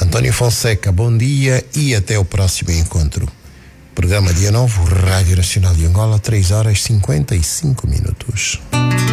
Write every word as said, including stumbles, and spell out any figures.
António Fonseca, bom dia e até o próximo encontro. Programa dia nove, Rádio Nacional de Angola, três horas e cinquenta e cinco minutos.